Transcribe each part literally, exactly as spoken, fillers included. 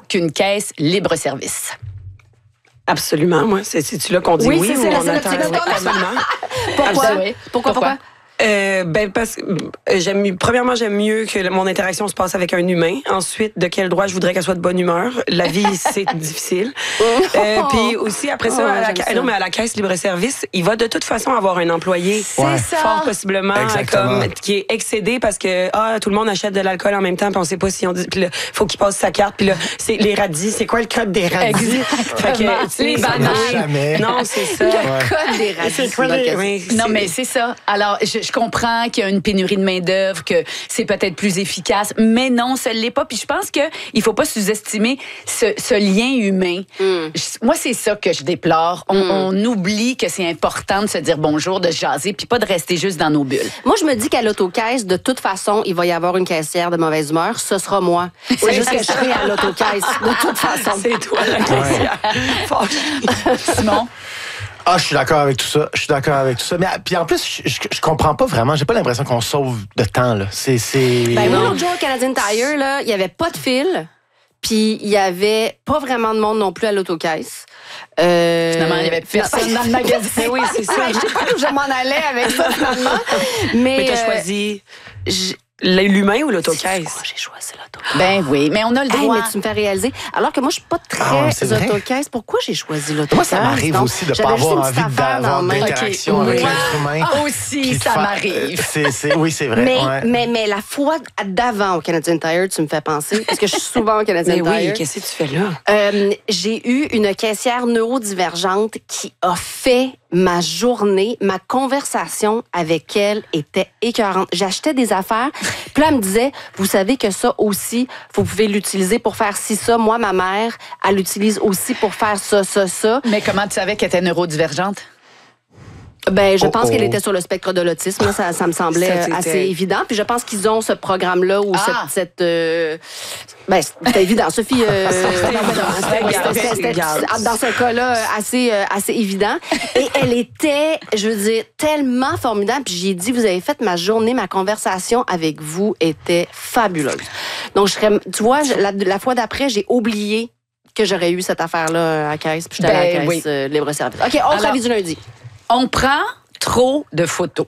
qu'une caisse libre-service? Absolument, moi. C'est, c'est-tu là qu'on dit oui, oui ou c'est, on c'est attend? le petit Absolument. Pourquoi? Absolument. Pourquoi? Pourquoi? Euh, ben parce que j'aime mieux- premièrement j'aime mieux que mon interaction se passe avec un humain. Ensuite, de quel droit je voudrais qu'elle soit de bonne humeur. La vie c'est difficile. Euh, puis aussi après ça, Oh, à la, j'aime ça. non mais à la caisse libre-service, il va de toute façon avoir un employé C'est Ouais. ça. fort possiblement Exactement. comme qui est excédé parce que ah tout le monde achète de l'alcool en même temps puis on sait pas si on dit puis là faut qu'il passe sa carte puis là c'est les radis, c'est quoi le code des radis? Fait que, tu sais, Les ça bananes. marche Jamais. Non, c'est ça. Code des radis. C'est quoi les- oui, Non, c'est- mais c'est ça. Alors, je, je comprends qu'il y a une pénurie de main-d'œuvre, que c'est peut-être plus efficace, mais non, ça ne l'est pas. Puis je pense qu'il ne faut pas sous-estimer ce, ce lien humain. Mm. Je- moi, c'est ça que je déplore. On, Mm. on oublie que c'est important de se dire bonjour, de se jaser, puis pas de rester juste dans nos bulles. Moi, je me dis qu'à l'autocaisse, de toute façon, il va y avoir une caissière de mauvaise humeur. Ce sera moi. C'est juste que je serai à l'autocaisse, de toute façon. C'est toi la caissière. Fâchée. Simon? Ah, je suis d'accord avec tout ça. Je suis d'accord avec tout ça. Mais puis en plus, je, je, je comprends pas vraiment. J'ai pas l'impression qu'on sauve de temps là. C'est c'est. Ben, moi, l'autre jour, au Canadian Tire, là, il n'y avait pas de fil. Puis, il n'y avait pas vraiment de monde non plus à l'autocaisse. Euh, Finalement, il n'y avait personne dans le magasin. Oui, c'est ça. Ouais, je sais pas où je m'en allais avec ça, finalement. Mais, Mais t'as euh, choisi j- l'humain ou C'est l'autocaisse? quoi, j'ai choisi l'autocaisse. Ben oui, mais on a le Hey, droit. mais tu me fais réaliser. Alors que moi, je suis pas Ah, très c'est vrai. autocaisse. Pourquoi j'ai choisi l'autocaisse? Moi, ça m'arrive Donc, aussi de j'avais pas juste avoir une petite envie affaire d'avoir dans la main. d'interaction Ok. avec Ouais. l'être humain. Ah, aussi, Puis de ça faire- m'arrive. C'est, c'est, oui, c'est vrai. Mais, ouais. mais, mais la fois d'avant au Canadian Tire, tu me fais penser, parce que je suis souvent au Canadian Mais oui, Tire. qu'est-ce que tu fais là? Euh, j'ai eu une caissière neurodivergente qui a fait ma journée, ma conversation avec elle était écœurante. J'achetais des affaires, puis là, elle me disait, vous savez que ça aussi, vous pouvez l'utiliser pour faire ci, ça. Moi, ma mère, elle l'utilise aussi pour faire ça, ça, ça. Mais comment tu savais qu'elle était neurodivergente? Ben, je Oh, pense oh. qu'elle était sur le spectre de l'autisme. Là, ça, ça me semblait Ça, euh, c'était- assez évident. Puis je pense qu'ils ont ce programme-là ou Ah. cette... cette euh, ben, c'était évident. Sophie... euh, C'était non, mais non, évident. c'était- c'était- c'était- Regarde. dans ce cas-là, assez, euh, assez évident. Et elle était, je veux dire, tellement formidable. Puis j'ai dit, vous avez fait ma journée, ma conversation avec vous était fabuleuse. Donc, je serais, tu vois, je- la, la fois d'après, j'ai oublié que j'aurais eu cette affaire-là à la caisse. Puis j'étais à la Ben caisse oui. euh, libre-service. OK, autre Alors- avis du lundi. On prend trop de photos.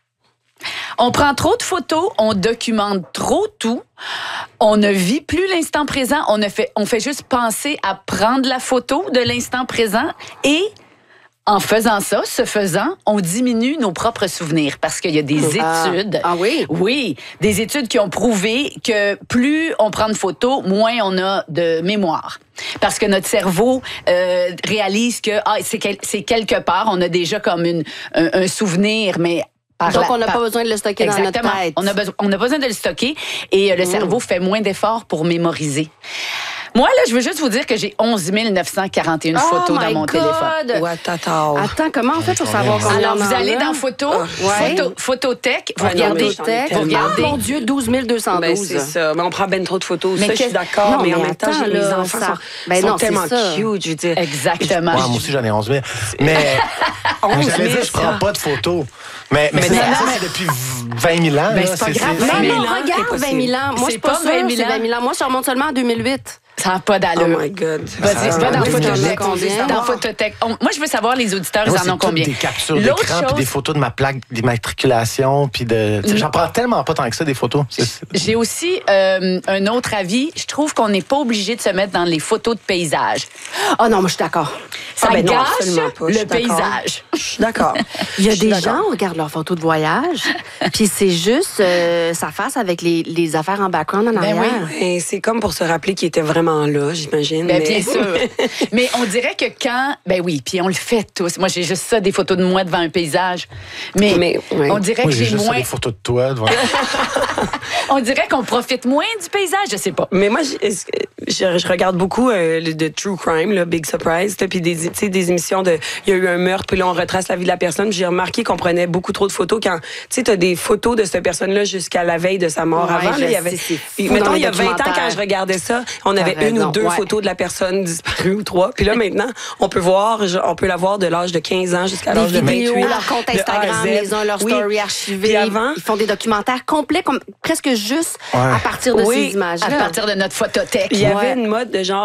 On prend trop de photos, on documente trop tout, on ne vit plus l'instant présent, on, ne fait, on fait juste penser à prendre la photo de l'instant présent et en faisant ça, ce faisant, on diminue nos propres souvenirs parce qu'il y a des Ah. études. Ah oui? Oui, des études qui ont prouvé que plus on prend de photos, moins on a de mémoire. Parce que notre cerveau euh, réalise que ah, c'est, quel- c'est quelque part, on a déjà comme une, un, un souvenir, mais par Donc, la- on n'a par- pas besoin de le stocker dans notre Exactement. tête. On a, besoin, on a besoin de le stocker et euh, le cerveau fait moins d'efforts pour mémoriser. Moi, là, je veux juste vous dire que j'ai onze mille neuf cent quarante et une Oh photos dans my mon God! téléphone. Ouattata. Attends, comment on fait pour savoir combien Alors, on vous en allez a? dans photo, ouais. photo, photothèque, vous Ouais, non, regardez, mais j'en ai Tech. vous tellement. regardez. Ah, mon Dieu, douze mille deux cent Ben, douze. c'est ça. Mais on prend ben trop de photos. Mais ça, je suis qu'est-ce- d'accord. Non, mais en mais même temps, attends, j'ai- mes là, enfants ça- sont, Ben sont non, c'est tellement ça. cute. Je veux dire, Exactement. Ouais, moi aussi, j'en ai onze mille. Mais onze j'allais mille, dire, je prends ça. pas de photos. Mais, mais, Mais c'est, non, ça, non, c'est depuis vingt mille ans. Ben, là. c'est pas grave, Non, vingt mille non, ans, c'est regarde, possible. vingt mille ans. Moi, je C'est suis pas pas sûre, vingt mille c'est ans. vingt mille ans. Moi, je remonte seulement en deux mille huit. Ça n'a pas Oh d'allure. my God. Vas-y, Ça, va dans oui, Photothèque. combien? Dans Photothèque. On- Moi, je veux savoir, les auditeurs, ils Moi, en c'est ont combien? toutes des captures L'autre d'écran puis chose- des photos de ma plaque d'immatriculation puis de. tu sais, J'en prends tellement pas tant que ça des photos. C'est- c'est- J'ai aussi euh, un autre avis. Je trouve qu'on n'est pas obligé de se mettre dans les photos de paysage. Ah non, moi, je suis d'accord. Ça Ah, ben non, gâche absolument pas. Je suis le d'accord. paysage. Je suis d'accord. Il y a Je suis des d'accord. gens qui regardent leurs photos de voyage, puis c'est juste euh, sa face avec les, les affaires en background en Ben arrière. oui. Et c'est comme pour se rappeler qu'il était vraiment là, j'imagine. Ben, mais- bien sûr. Mais on dirait que quand... Ben oui, puis on le fait tous. Moi, j'ai juste ça, des photos de moi devant un paysage. Mais, Mais, oui. on dirait Moi, que j'ai j'ai juste moins... des photos de toi devant. On dirait qu'on profite moins du paysage, je sais pas. Mais moi, je, je, je regarde beaucoup euh, le- de True Crime, là, Big Surprise, là, puis des, tu sais, des émissions de... Il y a eu un meurtre, puis là, on retrace la vie de la personne. Puis j'ai remarqué qu'on prenait beaucoup trop de photos quand... Tu sais, t'as des photos de cette personne-là jusqu'à la veille de sa mort. Ouais, Avant, je là, il y avait... sais, c'est fou Puis, dans mettons, les il y a vingt ans, quand documentaires. je regardais ça, on avait T'as une raison, ou deux ouais. photos de la personne disparue ou trois. Puis là, maintenant, on peut voir, je- on peut la voir de l'âge de quinze ans jusqu'à l'âge de Des vidéos, vingt-huit. leur compte de A à Instagram, Z. ils ont leur Oui. story archivée. Puis avant- Ils font des documentaires complets, comme presque juste Ouais. à partir de Oui, ces images-là. À partir de notre photothèque. Il y avait Ouais. une mode de genre